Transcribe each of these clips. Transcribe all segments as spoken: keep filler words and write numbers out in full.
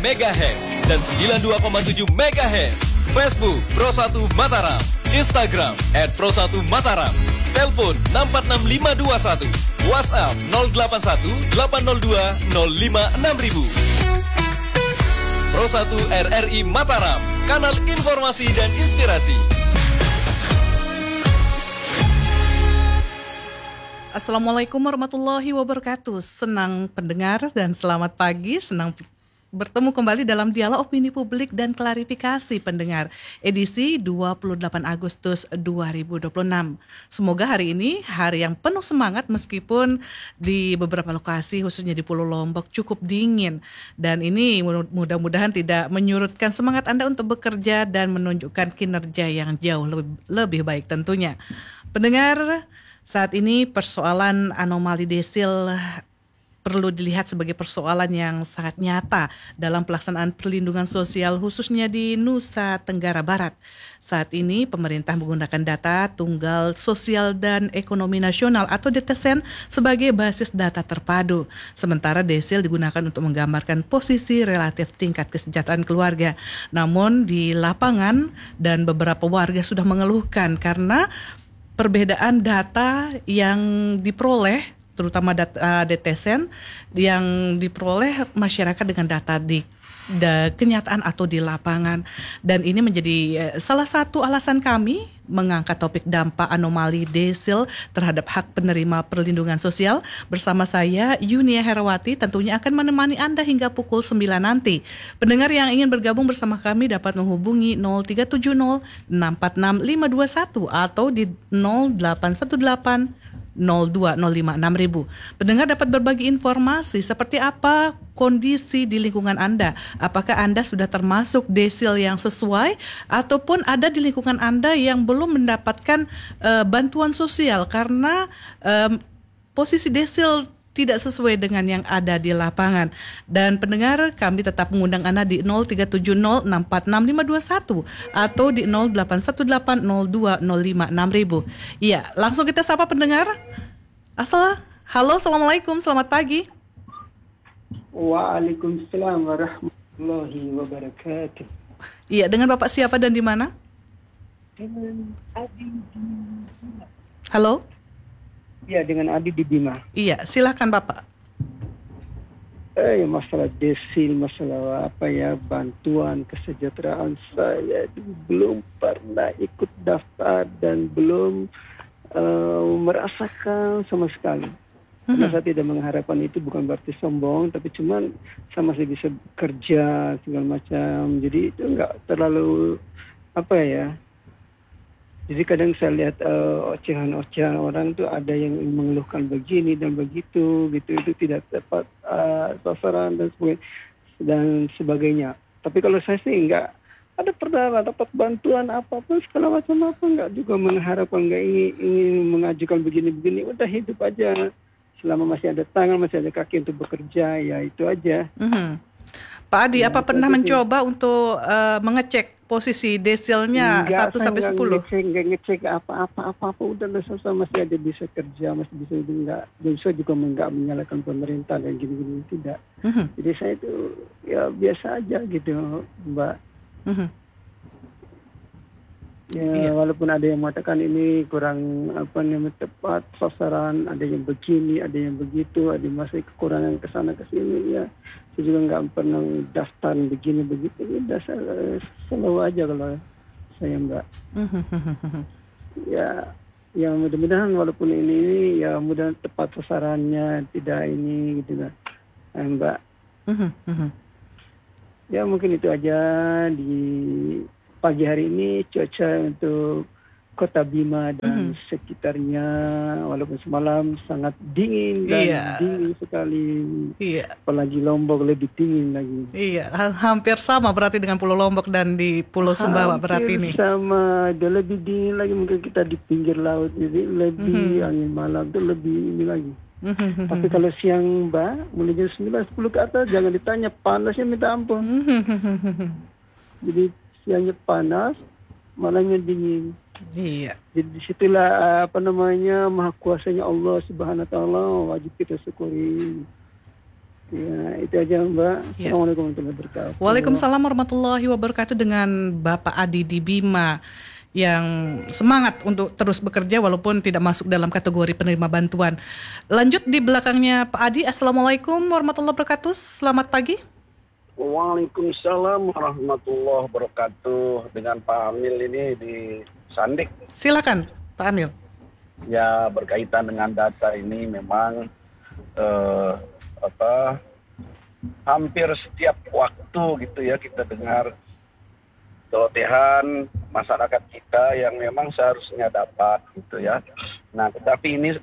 megahertz dan sembilan puluh dua koma tujuh megahertz. Facebook Pro satu Mataram, Instagram at Pro satu Mataram, telepon enam empat enam lima dua satu, WhatsApp nol delapan satu delapan nol dua nol lima enam ribu. Pro satu R R I Mataram, kanal informasi dan inspirasi. Assalamualaikum warahmatullahi wabarakatuh. Senang pendengar dan selamat pagi. Senang bertemu kembali dalam dialog opini publik dan klarifikasi pendengar edisi dua puluh delapan Agustus dua ribu dua puluh enam. Semoga hari ini hari yang penuh semangat meskipun di beberapa lokasi khususnya di Pulau Lombok cukup dingin. Dan ini mudah-mudahan tidak menyurutkan semangat Anda untuk bekerja dan menunjukkan kinerja yang jauh lebih, lebih baik tentunya. Pendengar, saat ini persoalan anomali desil perlu dilihat sebagai persoalan yang sangat nyata dalam pelaksanaan perlindungan sosial khususnya di Nusa Tenggara Barat. Saat ini pemerintah menggunakan data Tunggal Sosial dan Ekonomi Nasional atau D T S E N sebagai basis data terpadu. Sementara desil digunakan untuk menggambarkan posisi relatif tingkat kesejahteraan keluarga. Namun di lapangan dan beberapa warga sudah mengeluhkan karena perbedaan data yang diperoleh, terutama data D T S E N yang diperoleh masyarakat dengan data di da, kenyataan atau di lapangan. Dan ini menjadi eh, salah satu alasan kami mengangkat topik dampak anomali desil terhadap hak penerima perlindungan sosial. Bersama saya Yunia Herawati tentunya akan menemani Anda hingga pukul sembilan nanti. Pendengar yang ingin bergabung bersama kami dapat menghubungi nol tiga tujuh nol enam empat enam lima dua satu atau di nol delapan satu delapan nol dua nol lima enam ribu. Pendengar dapat berbagi informasi seperti apa kondisi di lingkungan Anda. Apakah Anda sudah termasuk desil yang sesuai ataupun ada di lingkungan Anda yang belum mendapatkan uh, bantuan sosial karena um, posisi desil tidak sesuai dengan yang ada di lapangan. Dan pendengar, kami tetap mengundang Anda di nol tiga tujuh nol enam empat enam lima dua satu atau di nol delapan satu delapan nol dua nol lima enam ribu. Iya, langsung kita sapa pendengar. Asal, halo, assalamualaikum, selamat pagi. Waalaikumsalam warahmatullahi wabarakatuh. Iya, dengan Bapak siapa dan di mana? Dengan Adi di Bima. Halo? Ya, dengan Adi di Bima. Iya, silakan Bapak. Eh, masalah desil, masalah apa ya, bantuan kesejahteraan saya belum pernah ikut daftar dan belum uh, merasakan sama sekali. Karena saya tidak mengharapkan itu, bukan berarti sombong, tapi cuman saya masih bisa kerja segala macam. Jadi itu enggak terlalu apa ya. Jadi kadang saya lihat uh, ocehan-ocehan orang tuh ada yang mengeluhkan begini dan begitu, gitu, itu tidak tepat uh, sasaran dan sebagainya, dan sebagainya. Tapi kalau saya sih enggak ada pernah dapat bantuan apapun segala macam apa, enggak juga mengharapkan, enggak ingin, ingin mengajukan begini-begini, udah hidup aja. Selama masih ada tangan, masih ada kaki untuk bekerja, ya itu aja. Mm-hmm. Pak Adi, ya, apa pernah itu mencoba sih untuk uh, mengecek posisi desilnya satu sampai sepuluh? Enggak, enggak ngecek apa-apa, apa-apa, udah selesai, masih ada bisa kerja, masih bisa, enggak bisa juga enggak menyalahkan pemerintah dan gini-gini, tidak. Mm-hmm. Jadi saya itu ya biasa aja gitu, Mbak. Mm-hmm. Ya, iya. Walaupun ada yang mengatakan ini kurang apa namanya tepat sasaran, ada yang begini, ada yang begitu, ada yang masih kekurangan ke sana ke sini, ya saya juga nggak pernah daftar begini begitu, udah selalu aja kalau saya Mbak. Ya, ya mudah-mudahan walaupun ini, ini ya mudah tepat sasarannya, tidak ini gitu kan, Mbak. Ya mungkin itu aja di pagi hari ini. Cuaca untuk Kota Bima dan mm-hmm. sekitarnya walaupun semalam sangat dingin dan yeah. dingin sekali. Iya. Apalagi Lombok lebih dingin lagi. Iya, hampir sama berarti dengan Pulau Lombok dan di Pulau Sumbawa berarti ini. Hampir sama, dia lebih dingin lagi, mungkin kita di pinggir laut jadi lebih mm-hmm. angin malam itu lebih ini lagi. Mm-hmm. Tapi kalau siang Mbak, mulai jam sembilan sepuluh ke atas jangan ditanya, panasnya minta ampun. Mm-hmm. Jadi siangnya panas, malamnya dingin. Iya. Jadi disitulah apa namanya maha kuasanya Allah Subhanahu Wa Taala, wajib kita syukuri. Ya, itu aja Mbak. Ya. Assalamualaikum warahmatullahi wabarakatuh. Waalaikumsalam warahmatullahi wabarakatuh dengan Bapak Adi di Bima yang semangat untuk terus bekerja walaupun tidak masuk dalam kategori penerima bantuan. Lanjut di belakangnya Pak Adi. Assalamualaikum warahmatullahi wabarakatuh. Selamat pagi. Waalaikumsalam warahmatullahi wabarakatuh. Dengan Pak Amil ini di Sandik. Silakan Pak Amil. Ya, berkaitan dengan data ini memang eh, apa hampir setiap waktu gitu ya kita dengar celotehan masyarakat kita yang memang seharusnya dapat gitu ya. Nah, tetapi ini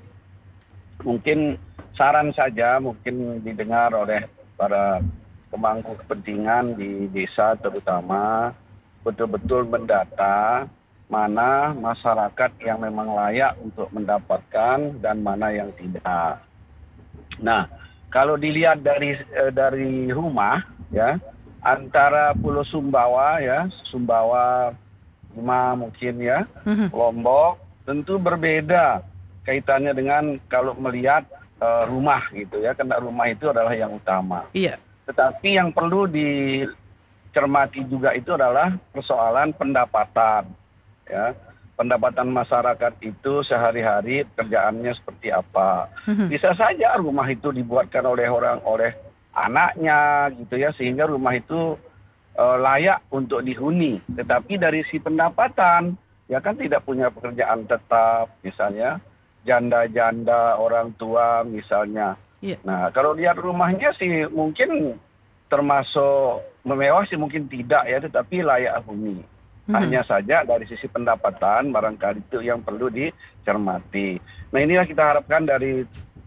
mungkin saran saja mungkin didengar oleh para pemangku kepentingan di desa terutama betul-betul mendata mana masyarakat yang memang layak untuk mendapatkan dan mana yang tidak. Nah, kalau dilihat dari eh, dari rumah ya, antara Pulau Sumbawa ya, Sumbawa lima mungkin ya, mm-hmm. Lombok tentu berbeda kaitannya dengan kalau melihat uh, rumah gitu ya, karena rumah itu adalah yang utama. Iya. Tetapi yang perlu dicermati juga itu adalah persoalan pendapatan ya. Pendapatan masyarakat itu sehari-hari pekerjaannya seperti apa. Mm-hmm. Bisa saja rumah itu dibuatkan oleh orang oleh anaknya gitu ya, sehingga rumah itu uh, layak untuk dihuni. Tetapi dari si pendapatan ya kan tidak punya pekerjaan tetap misalnya, janda-janda orang tua misalnya. Yeah. Nah, kalau lihat rumahnya sih mungkin termasuk mewah sih mungkin tidak ya, tetapi layak huni. Mm-hmm. Hanya saja dari sisi pendapatan barangkali itu yang perlu dicermati. Nah, inilah kita harapkan dari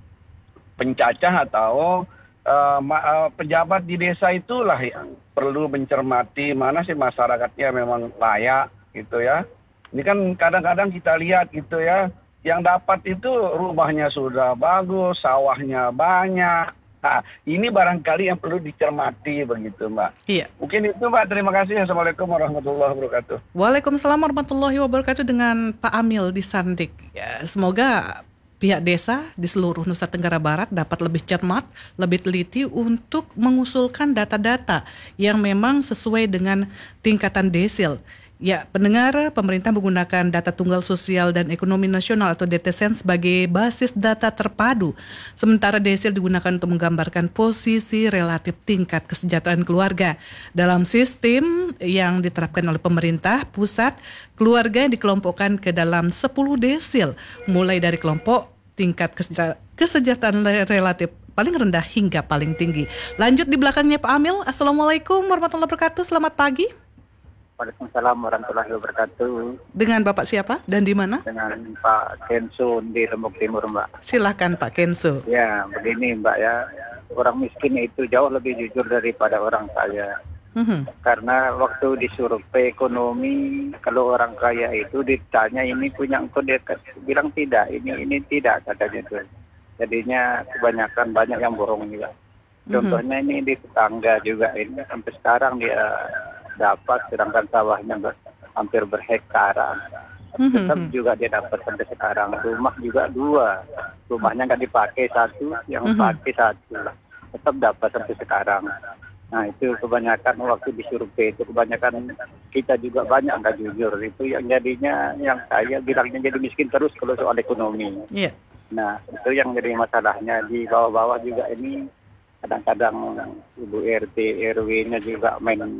pencacah atau uh, ma- uh, pejabat di desa itulah yang perlu mencermati mana sih masyarakatnya memang layak gitu ya. Ini kan kadang-kadang kita lihat gitu ya, yang dapat itu rumahnya sudah bagus, sawahnya banyak. Nah, ini barangkali yang perlu dicermati begitu, Mbak. Iya. Mungkin itu, Mbak. Terima kasih. Assalamualaikum warahmatullahi wabarakatuh. Waalaikumsalam warahmatullahi wabarakatuh dengan Pak Amil di Sandik. Ya, semoga pihak desa di seluruh Nusa Tenggara Barat dapat lebih cermat, lebih teliti untuk mengusulkan data-data yang memang sesuai dengan tingkatan desil. Ya, pendengar, pemerintah menggunakan data tunggal sosial dan ekonomi nasional atau D T S E N sebagai basis data terpadu. Sementara desil digunakan untuk menggambarkan posisi relatif tingkat kesejahteraan keluarga. Dalam sistem yang diterapkan oleh pemerintah pusat, keluarga dikelompokkan ke dalam sepuluh desil, mulai dari kelompok tingkat kesejahteraan relatif paling rendah hingga paling tinggi. Lanjut di belakangnya Pak Amil. Assalamualaikum warahmatullahi wabarakatuh. Selamat pagi. Waalaikumsalam warahmatullahi wabarakatuh. Dengan Bapak siapa dan di mana? Dengan Pak Kenso di Lombok Timur, Mbak. Silakan Pak Kenso. Ya, begini Mbak ya. Orang miskin itu jauh lebih jujur daripada orang kaya. Mm-hmm. Karena waktu di survei ekonomi, kalau orang kaya itu ditanya ini punya engkau, dia bilang tidak, ini ini tidak katanya itu. Jadinya kebanyakan banyak yang bohong juga. Contohnya mm-hmm. ini di tetangga juga ini sampai sekarang dia dapat, sedangkan sawahnya ber, hampir berhektaran. Mm-hmm. Tetap juga dia dapat sampai sekarang. Rumah juga dua, rumahnya nggak dipakai satu, yang mm-hmm. pakai satu, tetap dapat sampai sekarang. Nah, itu kebanyakan waktu di survei itu kebanyakan kita juga banyak nggak jujur. Itu yang jadinya yang saya bilangnya jadi miskin terus kalau soal ekonomi. Yeah. Nah, itu yang jadi masalahnya. Di bawah-bawah juga ini kadang-kadang Ibu R T R W-nya juga main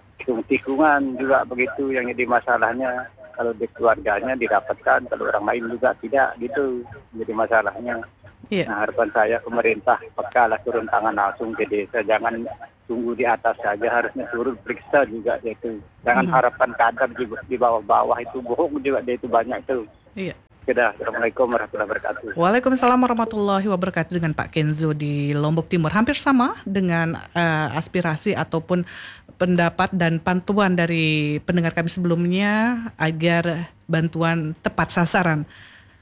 tikungan juga begitu, yang jadi masalahnya kalau di keluarganya didapatkan, kalau orang lain juga tidak gitu, jadi masalahnya. Yeah. Nah, harapan saya pemerintah pekalah turun tangan langsung ke desa, jangan tunggu di atas saja, harusnya turun periksa juga itu. Jangan mm-hmm. harapkan kadar juga di bawah-bawah itu bohong juga, dia itu banyak itu. Iya. Yeah. Sudah, Assalamualaikum warahmatullahi wabarakatuh. Waalaikumsalam warahmatullahi wabarakatuh dengan Pak Kenzo di Lombok Timur. Hampir sama dengan uh, aspirasi ataupun pendapat dan pantuan dari pendengar kami sebelumnya agar bantuan tepat sasaran.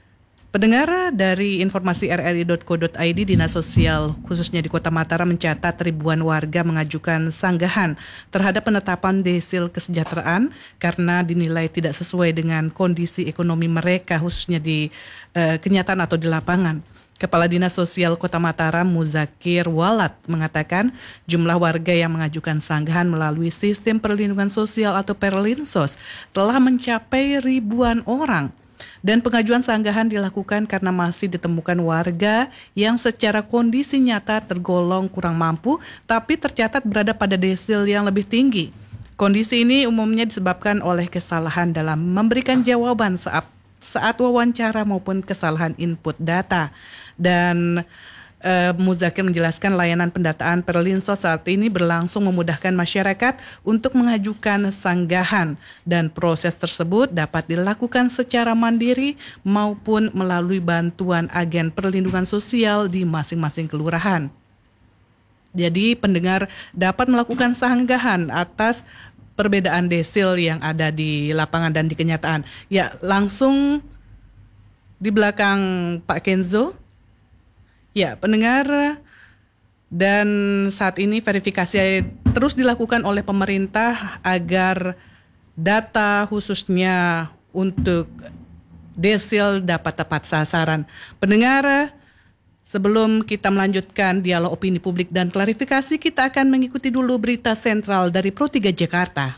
Pendengar, dari informasi r r i dot co dot i d, Dinas Sosial khususnya di Kota Mataram mencatat ribuan warga mengajukan sanggahan terhadap penetapan desil kesejahteraan karena dinilai tidak sesuai dengan kondisi ekonomi mereka khususnya di uh, kenyataan atau di lapangan. Kepala Dinas Sosial Kota Mataram Muzakir Walat mengatakan jumlah warga yang mengajukan sanggahan melalui sistem perlindungan sosial atau Perlinsos telah mencapai ribuan orang. Dan pengajuan sanggahan dilakukan karena masih ditemukan warga yang secara kondisi nyata tergolong kurang mampu tapi tercatat berada pada desil yang lebih tinggi. Kondisi ini umumnya disebabkan oleh kesalahan dalam memberikan jawaban saat, saat wawancara maupun kesalahan input data. Dan Uh, Muzakir menjelaskan layanan pendataan Perlinsos saat ini berlangsung memudahkan masyarakat untuk mengajukan sanggahan dan proses tersebut dapat dilakukan secara mandiri maupun melalui bantuan agen perlindungan sosial di masing-masing kelurahan. Jadi pendengar dapat melakukan sanggahan atas perbedaan desil yang ada di lapangan dan di kenyataan. Ya, langsung di belakang Pak Kenzo. Ya, pendengar, dan saat ini verifikasi terus dilakukan oleh pemerintah agar data khususnya untuk desil dapat tepat sasaran. Pendengar, sebelum kita melanjutkan dialog opini publik dan klarifikasi, kita akan mengikuti dulu berita sentral dari Pro tiga Jakarta.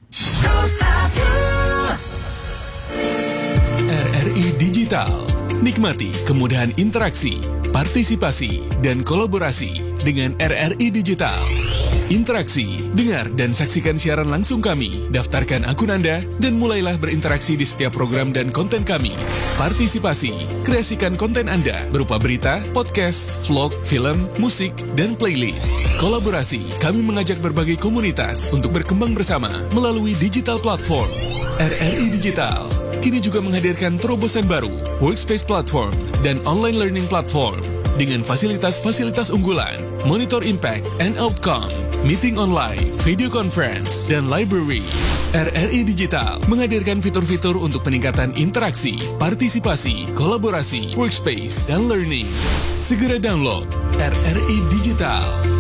R R I Digital. Nikmati kemudahan interaksi, partisipasi, dan kolaborasi dengan R R I Digital. Interaksi, dengar, dan saksikan siaran langsung kami. Daftarkan akun Anda dan mulailah berinteraksi di setiap program dan konten kami. Partisipasi, kreasikan konten Anda berupa berita, podcast, vlog, film, musik, dan playlist. Kolaborasi, kami mengajak berbagai komunitas untuk berkembang bersama melalui digital platform. R R I Digital kini juga menghadirkan terobosan baru, workspace platform, dan online learning platform dengan fasilitas-fasilitas unggulan, monitor impact and outcome, meeting online, video conference, dan library. R R I Digital menghadirkan fitur-fitur untuk peningkatan interaksi, partisipasi, kolaborasi, workspace, dan learning. Segera download R R I Digital.